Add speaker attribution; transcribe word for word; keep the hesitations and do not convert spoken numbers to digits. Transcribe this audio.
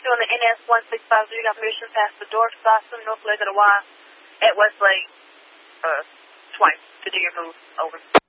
Speaker 1: doing the N S one six five zero. You got permission past the Dorf, Boston, North Leg of the Y at Westlake, uh, twice to do your move. Over.